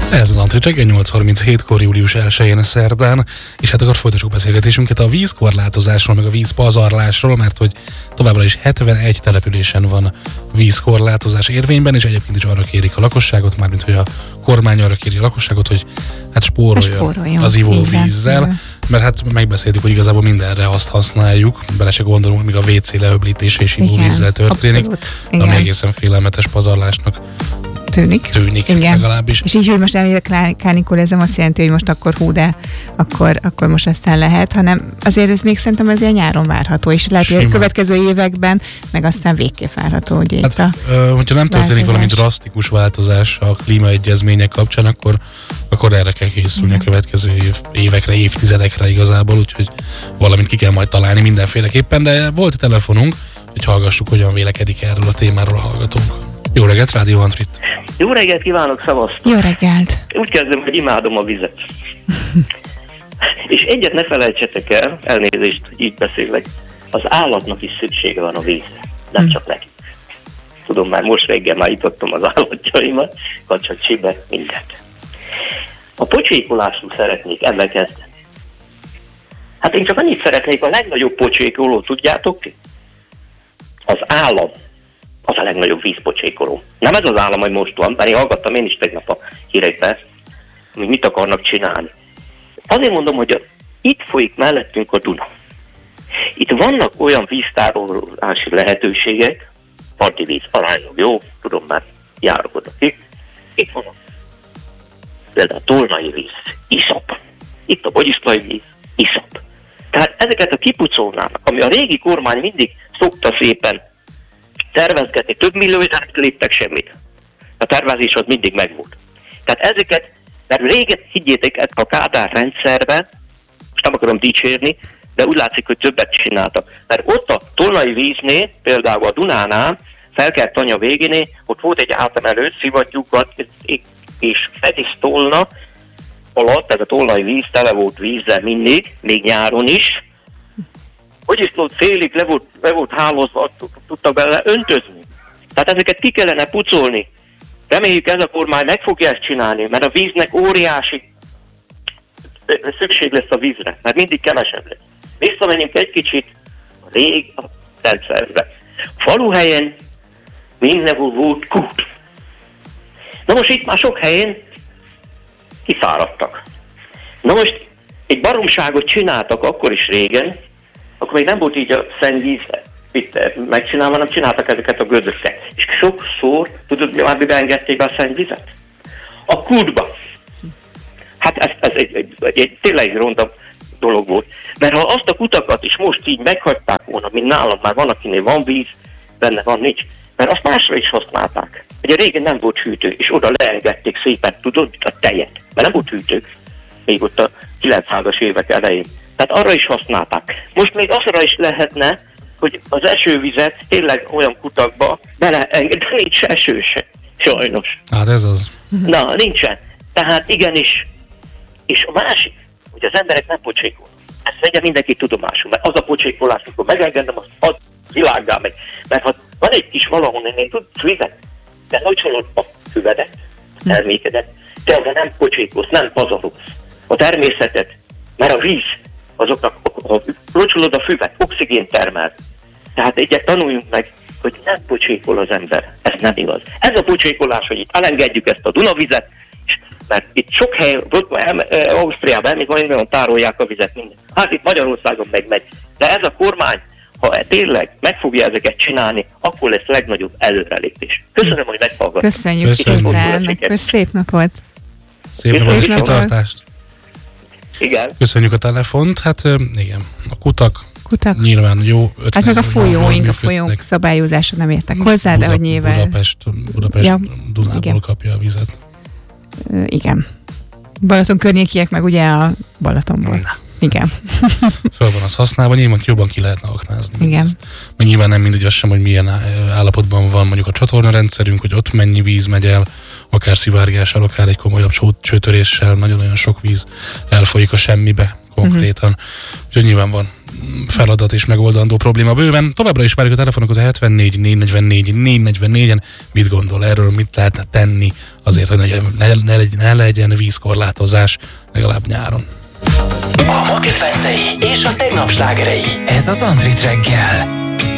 Ez az Antrit reggel 8:37-kor július 1-én szerdán, és hát akkor folytassuk beszélgetésünket a vízkorlátozásról, meg a vízpazarlásról, mert hogy továbbra is 71 településen van vízkorlátozás érvényben, és egyébként is arra kérik a lakosságot, mármint hogy a kormány arra kéri a lakosságot, hogy hát spóroljon az ivóvízzel, mert hát megbeszéltük, hogy igazából mindenre azt használjuk, bele se gondolunk, míg a WC leöblítése és ivóvízzel történik, ami egészen félelmetes pazarlásnak tűnik legalábbis. És így, hogy most kánikulezem, azt jelenti, hogy most akkor de akkor most aztán lehet, hanem azért ez még szerintem azért nyáron várható, és lehet, hogy a következő években meg aztán végképp várható, hogy hát, hogyha nem történik valami drasztikus változás a klímaegyezmények kapcsán, akkor erre kell készülni a következő évekre, évtizedekre igazából, úgyhogy valamit ki kell majd találni mindenféleképpen, de volt telefonunk, hogy hallgassuk, hogyan vélekedik erről a témáról a hallgatónk. Jó reggelt, Rádió Antrit! Jó reggelt kívánok, szavaztok! Jó reggelt! Úgy kezdem, hogy imádom a vizet. És egyet ne felejtsetek el, elnézést, hogy így beszélek, az állatnak is szüksége van a vízre, nem csak nekik. Tudom, már most reggel már jutottam az állatjaimat, kacsa, csibe, mindent. A pocsékolásról szeretnék ebben kezdeni. Hát én csak annyit szeretnék, a legnagyobb pocsékoló, tudjátok ki? Az állam. Az a legnagyobb vízpocsékoló. Nem ez az állam, hogy most van, mert én hallgattam én is tegnap a hírekbe, hogy mit akarnak csinálni. Azért mondom, hogy itt folyik mellettünk a Duna. Itt vannak olyan víztárolási lehetőségek, parti víz aránylag jó, tudom, már járok oda ki. Itt van például a tolnai víz, iszap. Itt a bogyiszlai víz, iszap. Tehát ezeket a kipucolnának, ami a régi kormány mindig szokta szépen tervezgetni, több millió, nem léptek semmit. A tervezés az mindig megvolt. Tehát ezeket, mert régen, higgyétek, a Kádár rendszerben, most nem akarom dicsérni, de úgy látszik, hogy többet csináltak. Mert ott a tolnai víznél, például a Dunánál, Felkelt tanya végénél, ott volt egy átemelő, szivattyúkat, és Fedisztolna alatt, ez a tolnai víz tele volt vízzel mindig, még nyáron is. Hogy is tudod, félig le volt hálózva, tudtak bele öntözni. Tehát ezeket ki kellene pucolni. Reméljük, ez a kormány meg fogja ezt csinálni, mert a víznek óriási szükség lesz a vízre, mert mindig kevesebb lesz. Visszamenjünk egy kicsit a rendszerbe. Faluhelyen mindenhol volt kút. Na most itt már sok helyen kiszáradtak. Na most egy baromságot csináltak akkor is régen, akkor még nem volt így a szennyvíz megcsinálva, hanem csináltak ezeket a gödröket. És sokszor, tudod, már miben engedték be a szennyvizet? A kútba. Hát ez egy tényleg ronda dolog volt. Mert ha azt a kutakat is most így meghagyták volna, mint nálam már van, akinél van víz, benne van, nincs. Mert azt másra is használták. Ugye régen nem volt hűtő, és oda leengedték szépen, tudod, a tejet. Mert nem volt hűtő, még ott a 900-as évek elején. Tehát arra is használták. Most még azra is lehetne, hogy az esővizet tényleg olyan kutakba beleengedni, de nincs eső se, sajnos. Hát ez az. Na, nincsen. Tehát igenis. És a másik, hogy az emberek nem pocsékolnak. Ezt vegye mindenki tudomásul, mert az a pocsékolás, amikor megengedem, az világgá megy. Mert ha van egy kis valahonnan, én tudsz vizet, de locsolod a füvedet, a termékedet, de azra nem pocsékolsz, nem pazarolsz a természetet, mert a víz, azoknak, ha locsolod a füvet, oxigént termel. Tehát egyet tanuljunk meg, hogy nem pocsékol az ember. Ez nem igaz. Ez a pocsékolás, hogy itt elengedjük ezt a Dunavizet, mert itt sok hely, Ausztriában, még olyan tárolják a vizet minden. Hát itt Magyarországon megmegy. De ez a kormány, ha tényleg meg fogja ezeket csinálni, akkor lesz legnagyobb előrelépés. Köszönöm, hogy meghallgattam. Köszönjük szépen, szép napot. Szép napot, kitartást. Igen. Köszönjük a telefont. Hát igen, a kutak. Nyilván jó ötlet. Hát meg a folyóink szabályozása nem értek hozzá, de hogy nyilván... Budapest ja, Dunából igen. Kapja a vizet. Igen. Balaton környékiek meg ugye a Balatonból. Na. Igen. Föl van az használva, nyilván jobban ki lehetne aknázni. Igen. Meg nyilván nem mindegy az sem, hogy milyen állapotban van mondjuk a csatornarendszerünk, hogy ott mennyi víz megy el, akár szivárgással, akár egy komolyabb csőtöréssel, nagyon-nagyon sok víz elfolyik a semmibe konkrétan. Úgyhogy nyilván van feladat és megoldandó probléma bőven. Továbbra is várjuk a telefonokat a 74 444 444-en. Mit gondol erről, mit lehetne tenni azért, hogy ne legyen vízkorlátozás legalább nyáron? A ma kedvencei és a tegnap slágerei. Ez az Andrit reggel.